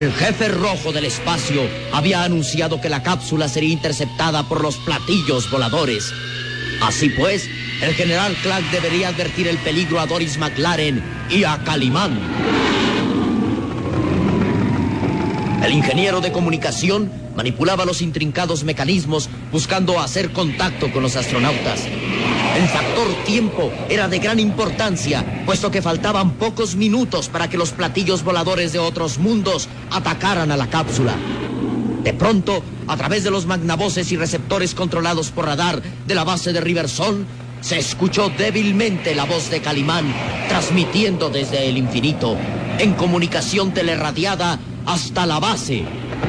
El jefe rojo del espacio había anunciado que la cápsula sería interceptada por los platillos voladores. Así pues, el general Clark debería advertir el peligro a Doris McLaren y a Calimán. El ingeniero de comunicación manipulaba los intrincados mecanismos buscando hacer contacto con los astronautas. El factor tiempo era de gran importancia, puesto que faltaban pocos minutos para que los platillos voladores de otros mundos atacaran a la cápsula. De pronto, a través de los magnavoces y receptores controlados por radar de la base de Riversong, se escuchó débilmente la voz de Calimán, transmitiendo desde el infinito, en comunicación teleradiada hasta la base.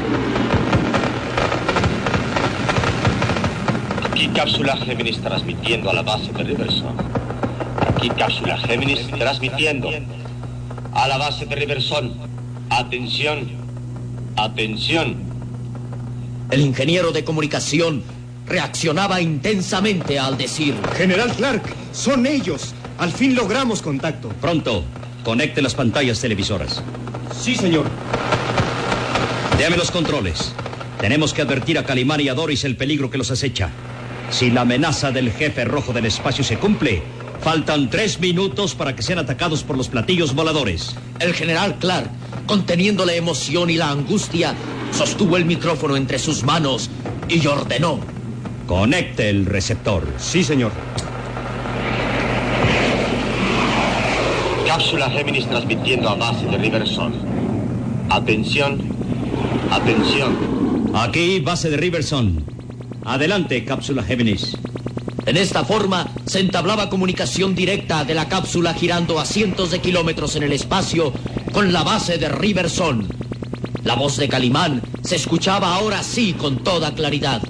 Aquí cápsula Géminis transmitiendo a la base de Riversong. Aquí cápsula Géminis transmitiendo a la base de Riversong. Atención, atención. El ingeniero de comunicación reaccionaba intensamente al decir: General Clark, son ellos. Al fin logramos contacto. Pronto, conecte las pantallas televisoras. Sí, señor. Déame los controles. Tenemos que advertir a Calimán y a Doris el peligro que los acecha. Si la amenaza del jefe rojo del espacio se cumple, faltan 3 minutos para que sean atacados por los platillos voladores. El general Clark, conteniendo la emoción y la angustia, sostuvo el micrófono entre sus manos y ordenó: Conecte el receptor. Sí, señor. Cápsula Géminis transmitiendo a base de Riversong. Atención, atención. Aquí, base de Riversong. Adelante, cápsula Géminis. En esta forma, se entablaba comunicación directa de la cápsula girando a cientos de kilómetros en el espacio con la base de Riversong. La voz de Calimán se escuchaba ahora sí con toda claridad.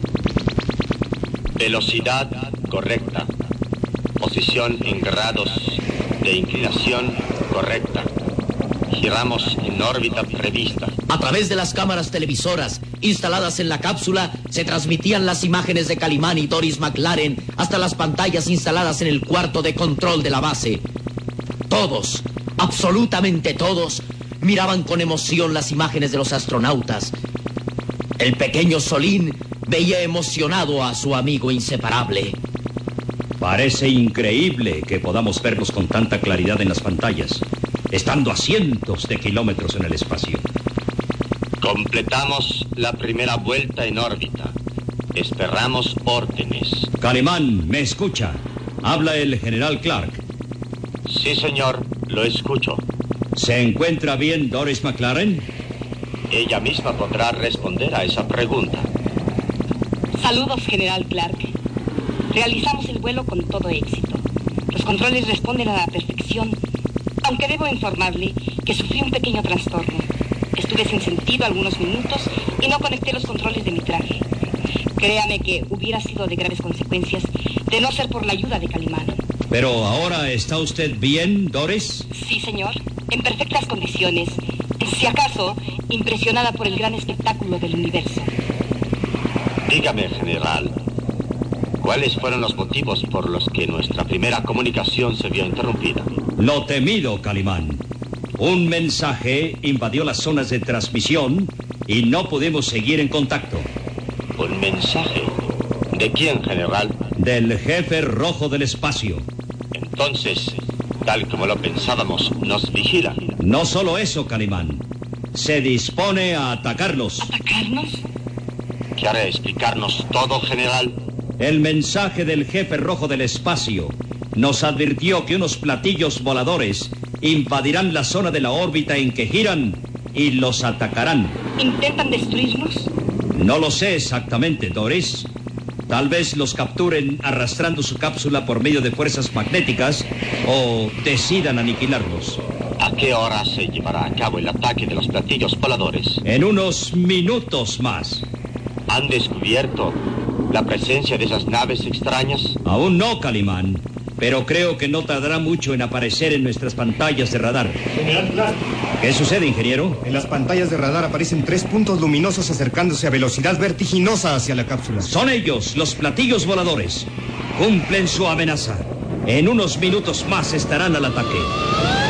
Velocidad correcta. Posición en grados de inclinación correcta. Giramos en órbita prevista. A través de las cámaras televisoras instaladas en la cápsula se transmitían las imágenes de Calimán y Doris McLaren hasta las pantallas instaladas en el cuarto de control de la base. Todos, absolutamente todos, miraban con emoción las imágenes de los astronautas. El pequeño Solín veía emocionado a su amigo inseparable. Parece increíble que podamos verlos con tanta claridad en las pantallas, estando a cientos de kilómetros en el espacio. Completamos la primera vuelta en órbita. Esperamos órdenes. Calimán, ¿me escucha? Habla el general Clark. Sí, señor, lo escucho. ¿Se encuentra bien Doris McLaren? Ella misma podrá responder a esa pregunta. Saludos, general Clark. Realizamos el vuelo con todo éxito. Los controles responden a la perfección, aunque debo informarle que sufrí un pequeño trastorno. Estuve sin sentido algunos minutos y no conecté los controles de mi traje. Créame que hubiera sido de graves consecuencias de no ser por la ayuda de Calimán. Pero ahora, ¿está usted bien, Doris? Sí, señor, en perfectas condiciones. Si acaso, impresionada por el gran espectáculo del universo. Dígame, general, ¿cuáles fueron los motivos por los que nuestra primera comunicación se vio interrumpida? Lo temido, Calimán. Un mensaje invadió las zonas de transmisión y no pudimos seguir en contacto. ¿Un mensaje? ¿De quién, general? Del jefe rojo del espacio. Entonces, tal como lo pensábamos, nos vigila. No solo eso, Calimán. Se dispone a atacarlos. ¿Atacarnos? ¿Quiere explicarnos todo, general? El mensaje del jefe rojo del espacio nos advirtió que unos platillos voladores invadirán la zona de la órbita en que giran y los atacarán. ¿Intentan destruirnos? No lo sé exactamente, Doris. Tal vez los capturen arrastrando su cápsula por medio de fuerzas magnéticas o decidan aniquilarlos. ¿A qué hora se llevará a cabo el ataque de los platillos voladores? En unos minutos más. ¿Han descubierto la presencia de esas naves extrañas? Aún no, Calimán, pero creo que no tardará mucho en aparecer en nuestras pantallas de radar. General Clark. ¿Qué sucede, ingeniero? En las pantallas de radar aparecen 3 puntos luminosos acercándose a velocidad vertiginosa hacia la cápsula. Son ellos, los platillos voladores. Cumplen su amenaza. En unos minutos más estarán al ataque.